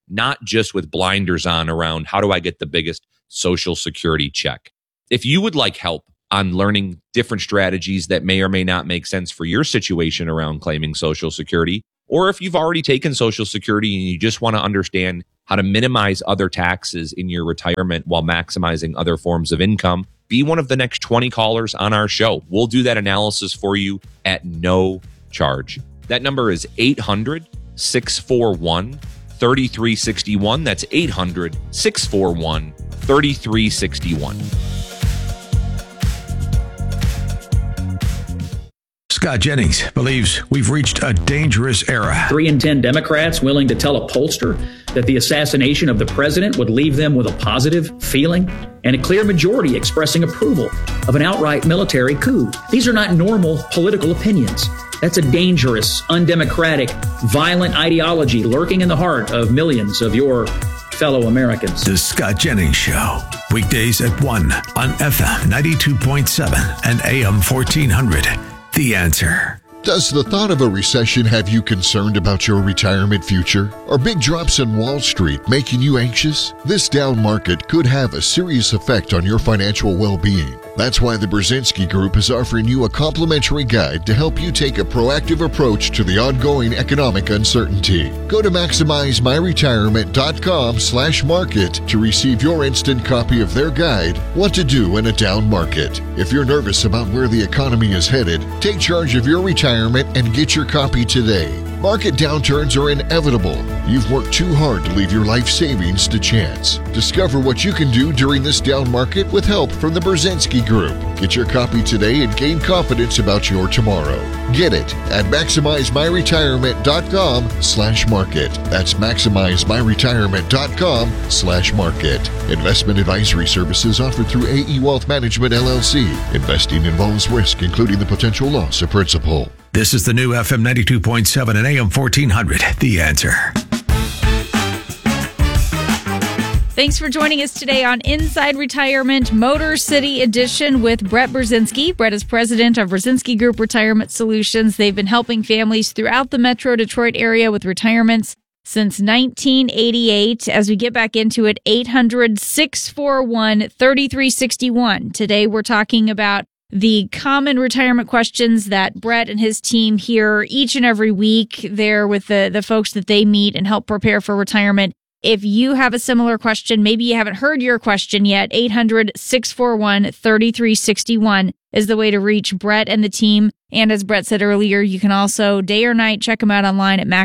not just with blinders on around how do I get the biggest Social Security check. If you would like help on learning different strategies that may or may not make sense for your situation around claiming Social Security, or if you've already taken Social Security and you just want to understand how to minimize other taxes in your retirement while maximizing other forms of income, be one of the next 20 callers on our show. We'll do that analysis for you at no charge. That number is 800-641-3361. That's 800-641-3361. Scott Jennings believes we've reached a dangerous era. 3 in 10 Democrats willing to tell a pollster that the assassination of the president would leave them with a positive feeling, and a clear majority expressing approval of an outright military coup. These are not normal political opinions. That's a dangerous, undemocratic, violent ideology lurking in the heart of millions of your fellow Americans. The Scott Jennings Show, weekdays at 1 on FM 92.7 and AM 1400. The Answer. Does the thought of a recession have you concerned about your retirement future? Are big drops in Wall Street making you anxious? This down market could have a serious effect on your financial well-being. That's why the Brzezinski Group is offering you a complimentary guide to help you take a proactive approach to the ongoing economic uncertainty. Go to MaximizeMyRetirement.com/market to receive your instant copy of their guide, What to Do in a Down Market. If you're nervous about where the economy is headed, take charge of your retirement and get your copy today. Market downturns are inevitable. You've worked too hard to leave your life savings to chance. Discover what you can do during this down market with help from the Brzezinski Group. Get your copy today and gain confidence about your tomorrow. Get it at MaximizeMyRetirement.com/market. That's MaximizeMyRetirement.com/market. Investment advisory services offered through AE Wealth Management, LLC. Investing involves risk, including the potential loss of principal. This is the new FM 92.7 and AM 1400. The Answer. Thanks for joining us today on Inside Retirement Motor City Edition with Brett Brzezinski. Brett is president of Brzezinski Group Retirement Solutions. They've been helping families throughout the Metro Detroit area with retirements since 1988. As we get back into it, 800-641-3361. Today we're talking about the common retirement questions that Brett and his team hear each and every week there with the folks that they meet and help prepare for retirement. If you have a similar question, maybe you haven't heard your question yet, 800-641-3361 is the way to reach Brett and the team. And as Brett said earlier, you can also day or night check them out online at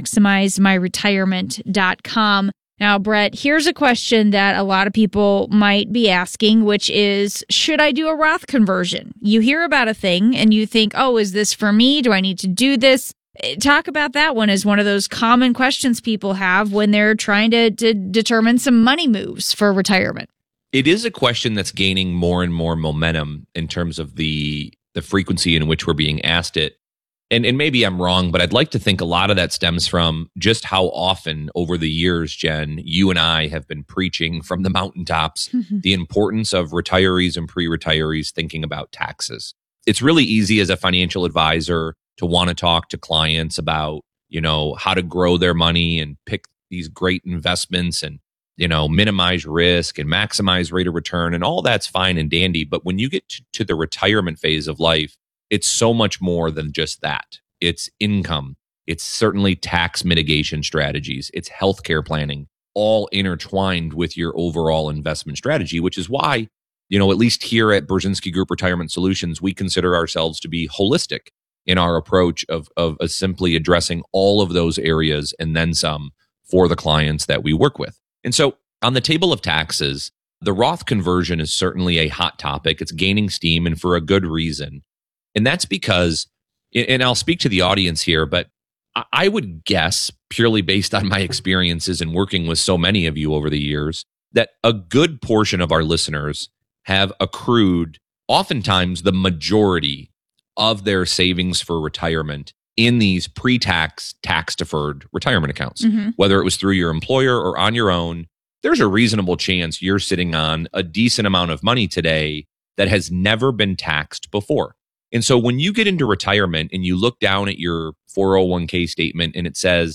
MaximizeMyRetirement.com. Now, Brett, here's a question that a lot of people might be asking, which is, should I do a Roth conversion? You hear about a thing and you think, oh, is this for me? Do I need to do this? Talk about that one as one of those common questions people have when they're trying to determine some money moves for retirement. It is a question that's gaining more and more momentum in terms of the frequency in which we're being asked it. And maybe I'm wrong, but I'd like to think a lot of that stems from just how often over the years, Jen, you and I have been preaching from the mountaintops the importance of retirees and pre-retirees thinking about taxes. It's really easy as a financial advisor to want to talk to clients about, how to grow their money and pick these great investments and, minimize risk and maximize rate of return. And all that's fine and dandy. But when you get to the retirement phase of life, it's so much more than just that. It's income. It's certainly tax mitigation strategies. It's healthcare planning, all intertwined with your overall investment strategy, which is why, at least here at Brzezinski Group Retirement Solutions, we consider ourselves to be holistic in our approach of simply addressing all of those areas and then some for the clients that we work with. And so on the table of taxes, the Roth conversion is certainly a hot topic. It's gaining steam, and for a good reason. And that's because, and I'll speak to the audience here, but I would guess, purely based on my experiences in working with so many of you over the years, that a good portion of our listeners have accrued oftentimes the majority of their savings for retirement in these pre-tax, tax-deferred retirement accounts. Whether it was through your employer or on your own, there's a reasonable chance you're sitting on a decent amount of money today that has never been taxed before. And so when you get into retirement and you look down at your 401k statement and it says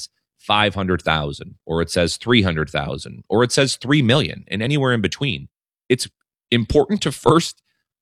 $500,000, or it says $300,000, or it says $3 million, and anywhere in between. It's important to first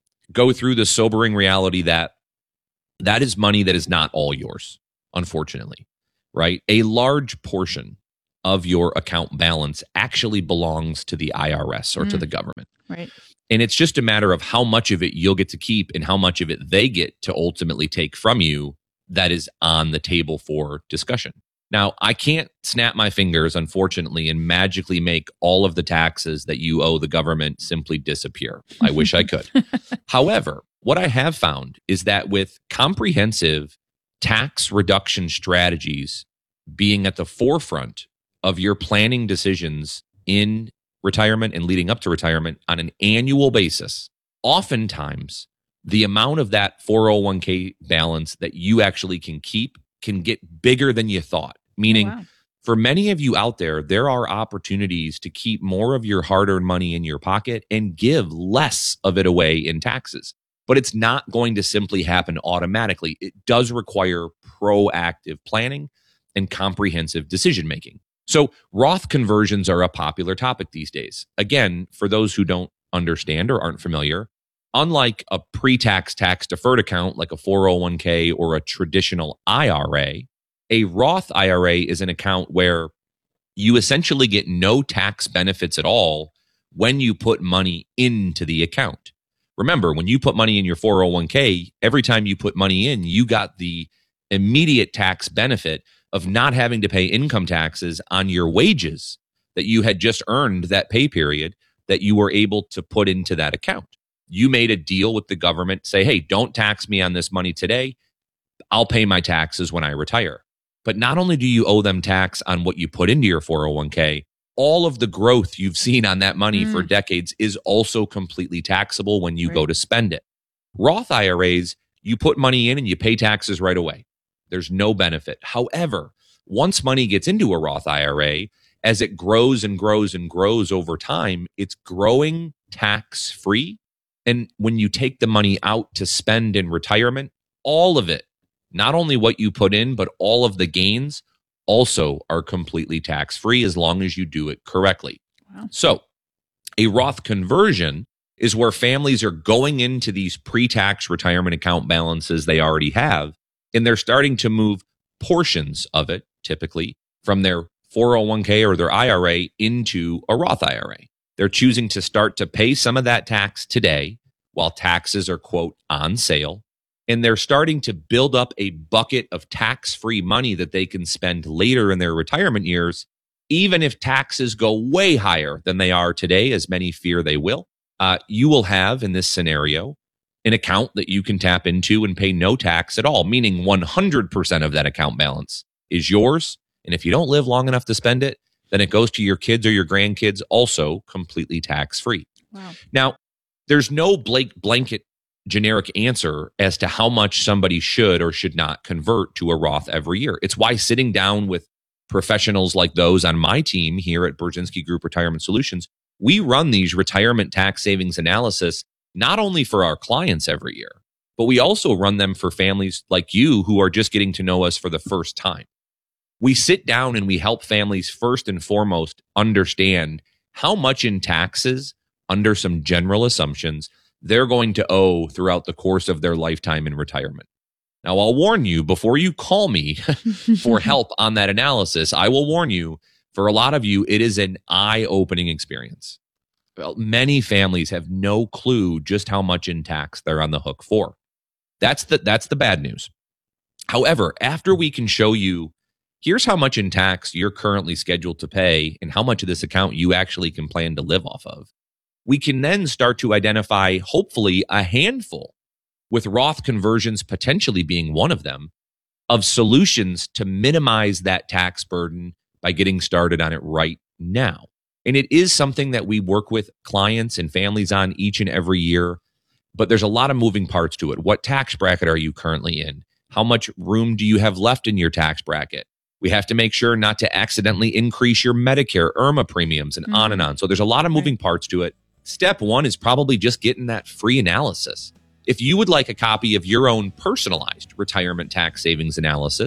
go through the sobering reality that that is money that is not all yours, unfortunately, right? A large portion of your account balance actually belongs to the IRS or to the government. Right. And it's just a matter of how much of it you'll get to keep and how much of it they get to ultimately take from you that is on the table for discussion. Now, I can't snap my fingers, unfortunately, and magically make all of the taxes that you owe the government simply disappear. I wish I could. However, what I have found is that with comprehensive tax reduction strategies being at the forefront of your planning decisions in retirement and leading up to retirement on an annual basis, oftentimes the amount of that 401k balance that you actually can keep can get bigger than you thought. Meaning, for many of you out there, there are opportunities to keep more of your hard-earned money in your pocket and give less of it away in taxes. But it's not going to simply happen automatically. It does require proactive planning and comprehensive decision-making. So Roth conversions are a popular topic these days. Again, for those who don't understand or aren't familiar, unlike a pre-tax tax-deferred account like a 401k or a traditional IRA, a Roth IRA is an account where you essentially get no tax benefits at all when you put money into the account. Remember, when you put money in your 401k, every time you put money in, you got the immediate tax benefit of not having to pay income taxes on your wages that you had just earned that pay period that you were able to put into that account. You made a deal with the government, say, hey, don't tax me on this money today. I'll pay my taxes when I retire. But not only do you owe them tax on what you put into your 401k, all of the growth you've seen on that money for decades is also completely taxable when you go to spend it. Roth IRAs, you put money in and you pay taxes right away. There's no benefit. However, once money gets into a Roth IRA, as it grows and grows and grows over time, it's growing tax-free. And when you take the money out to spend in retirement, all of it, not only what you put in, but all of the gains also are completely tax-free as long as you do it correctly. Wow. So a Roth conversion is where families are going into these pre-tax retirement account balances they already have, and they're starting to move portions of it, typically, from their 401k or their IRA into a Roth IRA. They're choosing to start to pay some of that tax today while taxes are, quote, on sale. And they're starting to build up a bucket of tax-free money that they can spend later in their retirement years, even if taxes go way higher than they are today, as many fear they will. You will have, in this scenario, an account that you can tap into and pay no tax at all, meaning 100% of that account balance is yours. And if you don't live long enough to spend it, then it goes to your kids or your grandkids, also completely tax-free. Wow. Now, there's no blanket generic answer as to how much somebody should or should not convert to a Roth every year. It's why sitting down with professionals like those on my team here at Brzezinski Group Retirement Solutions, we run these retirement tax savings analysis not only for our clients every year, but we also run them for families like you who are just getting to know us for the first time. We sit down and we help families first and foremost understand how much in taxes, under some general assumptions, they're going to owe throughout the course of their lifetime in retirement. Now, I'll warn you, before you call me for help on that analysis, I will warn you, for a lot of you, it is an eye-opening experience. Well, many families have no clue just how much in tax they're on the hook for. That's the bad news. However, after we can show you, here's how much in tax you're currently scheduled to pay and how much of this account you actually can plan to live off of, we can then start to identify, hopefully, a handful, with Roth conversions potentially being one of them, of solutions to minimize that tax burden by getting started on it right now. And it is something that we work with clients and families on each and every year, but there's a lot of moving parts to it. What tax bracket are you currently in? How much room do you have left in your tax bracket? We have to make sure not to accidentally increase your Medicare, IRMAA premiums, and on and on. So there's a lot of moving parts to it. Step one is probably just getting that free analysis. If you would like a copy of your own personalized retirement tax savings analysis,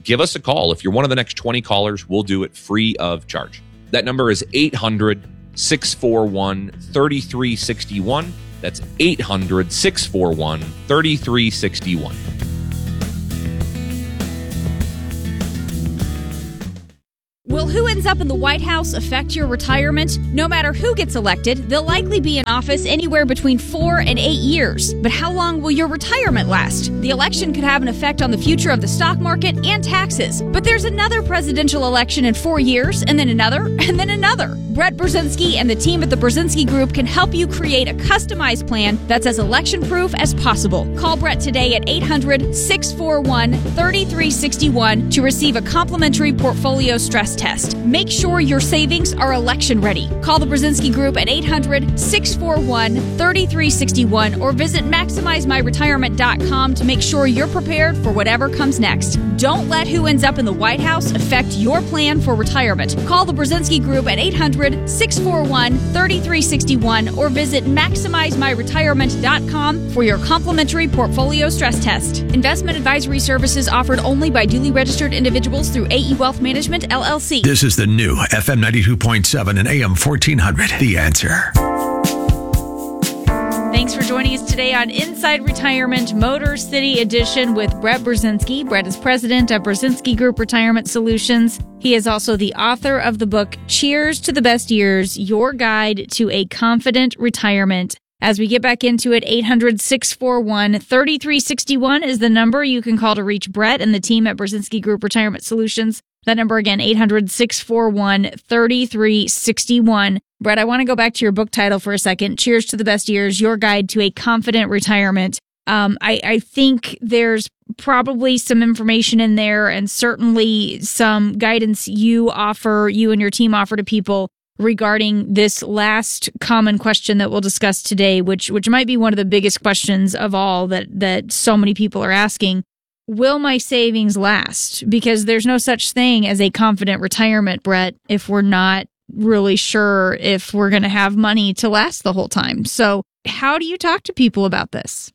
give us a call. If you're one of the next 20 callers, we'll do it free of charge. That number is 800-641-3361. That's 800-641-3361. Will who ends up in the White House affect your retirement? No matter who gets elected, they'll likely be in office anywhere between 4 and 8 years. But how long will your retirement last? The election could have an effect on the future of the stock market and taxes. But there's another presidential election in 4 years, and then another, and then another. Brett Brzezinski and the team at the Brzezinski Group can help you create a customized plan that's as election-proof as possible. Call Brett today at 800-641-3361 to receive a complimentary portfolio stress test. Make sure your savings are election ready. Call the Brzezinski Group at 800-641-3361 or visit MaximizeMyRetirement.com to make sure you're prepared for whatever comes next. Don't let who ends up in the White House affect your plan for retirement. Call the Brzezinski Group at 800-641-3361 or visit MaximizeMyRetirement.com for your complimentary portfolio stress test. Investment advisory services offered only by duly registered individuals through AE Wealth Management, LLC. This is the new FM 92.7 and AM 1400. The Answer. Thanks for joining us today on Inside Retirement Motor City Edition with Brett Brzezinski. Brett is president of Brzezinski Group Retirement Solutions. He is also the author of the book, Cheers to the Best Years, Your Guide to a Confident Retirement. As we get back into it, 800-641-3361 is the number you can call to reach Brett and the team at Brzezinski Group Retirement Solutions. That number again, 800-641-3361. Brett, I want to go back to your book title for a second. Cheers to the Best Years, Your Guide to a Confident Retirement. I think there's probably some information in there and certainly some guidance you and your team offer to people regarding this last common question that we'll discuss today, which might be one of the biggest questions of all that so many people are asking. Will my savings last? Because there's no such thing as a confident retirement, Brett, if we're not really sure if we're going to have money to last the whole time. So how do you talk to people about this?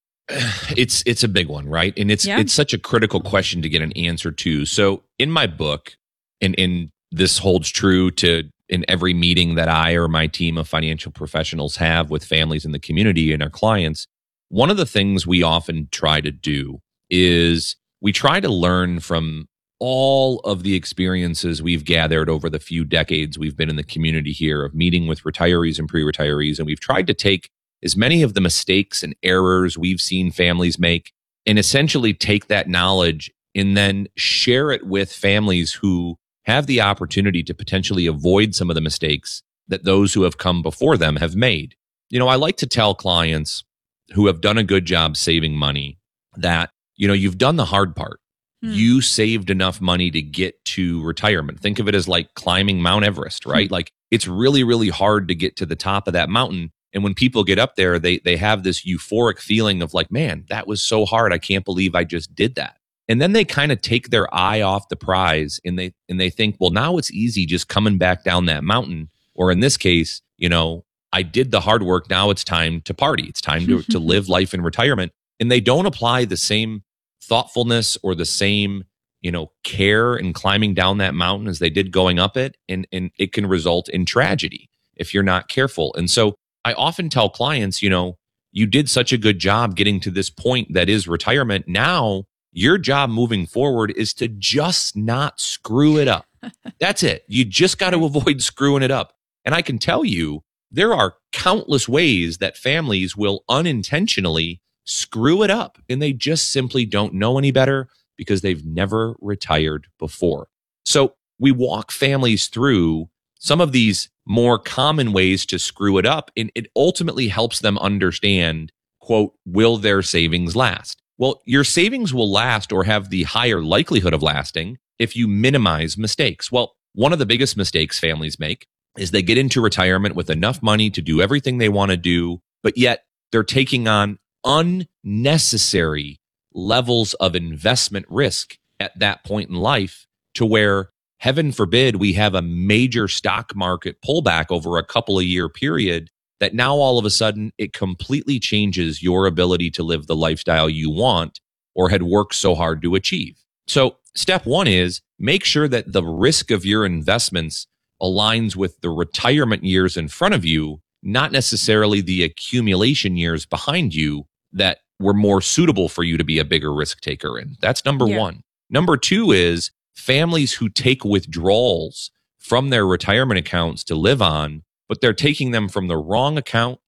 It's a big one, right? And it's such a critical question to get an answer to. So in my book, and this holds true in every meeting that I or my team of financial professionals have with families in the community and our clients, one of the things we often try to do is we try to learn from all of the experiences we've gathered over the few decades we've been in the community here of meeting with retirees and pre-retirees. And we've tried to take as many of the mistakes and errors we've seen families make and essentially take that knowledge and then share it with families who have the opportunity to potentially avoid some of the mistakes that those who have come before them have made. You know, I like to tell clients who have done a good job saving money that, you've done the hard part. You saved enough money to get to retirement. Think of it as like climbing Mount Everest, right? Like it's really, really hard to get to the top of that mountain. And when people get up there, they have this euphoric feeling of like, man, that was so hard. I can't believe I just did that. And then they kind of take their eye off the prize and they think, well, now it's easy just coming back down that mountain. Or in this case, I did the hard work. Now it's time to party. It's time to live life in retirement. And they don't apply the same thoughtfulness or the same, care in climbing down that mountain as they did going up it. And it can result in tragedy if you're not careful. And so I often tell clients, you did such a good job getting to this point that is retirement. Now your job moving forward is to just not screw it up. That's it. You just got to avoid screwing it up. And I can tell you, there are countless ways that families will unintentionally screw it up, and they just simply don't know any better because they've never retired before. So we walk families through some of these more common ways to screw it up, and it ultimately helps them understand, quote, will their savings last? Well, your savings will last or have the higher likelihood of lasting if you minimize mistakes. Well, one of the biggest mistakes families make is they get into retirement with enough money to do everything they want to do, but yet they're taking on unnecessary levels of investment risk at that point in life to where, heaven forbid, we have a major stock market pullback over a couple of year period that now all of a sudden it completely changes your ability to live the lifestyle you want or had worked so hard to achieve. So step one is make sure that the risk of your investments aligns with the retirement years in front of you, not necessarily the accumulation years behind you that were more suitable for you to be a bigger risk taker in. That's number one. Number two is families who take withdrawals from their retirement accounts to live on, but they're taking them from the wrong account